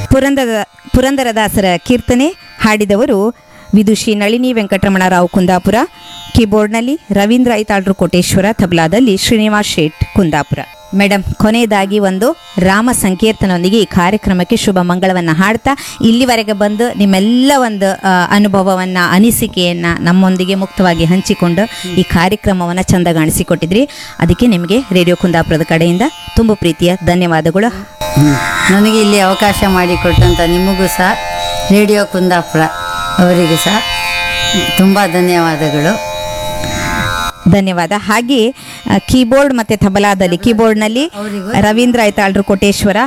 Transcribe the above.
ಪುರಂದರ ಪುರಂದರದಾಸರ ಕೀರ್ತನೆ ಹಾಡಿದವರು ವಿದುಷಿ ನಳಿನಿ ವೆಂಕಟರಮಣರಾವ್ ಕುಂದಾಪುರ. ಕೀಬೋರ್ಡ್ನಲ್ಲಿ ರವೀಂದ್ರ ಐತಾಳ್ರು ಕೋಟೇಶ್ವರ, ತಬಲಾದಲ್ಲಿ ಶ್ರೀನಿವಾಸ್ ಶೇಟ್ ಕುಂದಾಪುರ. ಮೇಡಮ್, ಕೊನೆಯದಾಗಿ ಒಂದು ರಾಮ ಸಂಕೀರ್ತನೊಂದಿಗೆ ಈ ಕಾರ್ಯಕ್ರಮಕ್ಕೆ ಶುಭ ಮಂಗಳವನ್ನು ಹಾಡ್ತಾ ಇಲ್ಲಿವರೆಗೆ ಬಂದು ನಿಮ್ಮೆಲ್ಲ ಒಂದು ಅನುಭವವನ್ನು, ಅನಿಸಿಕೆಯನ್ನು ನಮ್ಮೊಂದಿಗೆ ಮುಕ್ತವಾಗಿ ಹಂಚಿಕೊಂಡು ಈ ಕಾರ್ಯಕ್ರಮವನ್ನು ಚಂದಗಾಣಿಸಿಕೊಟ್ಟಿದ್ರಿ. ಅದಕ್ಕೆ ನಿಮಗೆ ರೇಡಿಯೋ ಕುಂದಾಪುರದ ಕಡೆಯಿಂದ ತುಂಬ ಪ್ರೀತಿಯ ಧನ್ಯವಾದಗಳು. ನನಗೆ ಇಲ್ಲಿ ಅವಕಾಶ ಮಾಡಿಕೊಟ್ಟಂಥ ನಿಮಗೂ ಸಹ, ರೇಡಿಯೋ ಕುಂದಾಪುರ ಅವರಿಗೂ ಸಹ ತುಂಬ ಧನ್ಯವಾದಗಳು. ಧನ್ಯವಾದ. ಹಾಗೆ ಕೀಬೋರ್ಡ್ ಮತ್ತು ತಬಲಾದಲ್ಲಿ, ಕೀಬೋರ್ಡ್ನಲ್ಲಿ ರವೀಂದ್ರ ಐತಾಳ್ರು ಕೋಟೇಶ್ವರ